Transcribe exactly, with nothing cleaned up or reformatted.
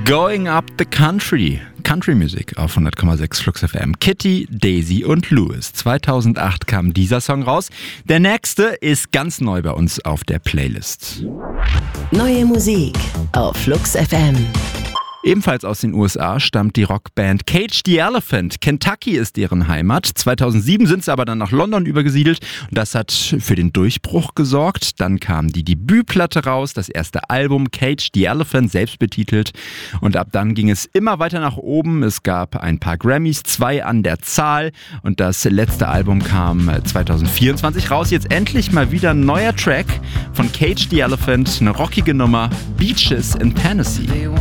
Going Up the Country. Country Music auf hundert Komma sechs Flux F M. Kitty, Daisy und Louis. zweitausendacht kam dieser Song raus. Der nächste ist ganz neu bei uns auf der Playlist. Neue Musik auf Flux F M. Ebenfalls aus den U S A stammt die Rockband Cage the Elephant. Kentucky ist deren Heimat. zweitausendsieben sind sie aber dann nach London übergesiedelt. Und das hat für den Durchbruch gesorgt. Dann kam die Debütplatte raus, das erste Album Cage the Elephant, selbst betitelt. Und ab dann ging es immer weiter nach oben. Es gab ein paar Grammys, zwei an der Zahl. Und das letzte Album kam zweitausendvierundzwanzig raus. Jetzt endlich mal wieder ein neuer Track von Cage the Elephant. Eine rockige Nummer, Beaches in Tennessee.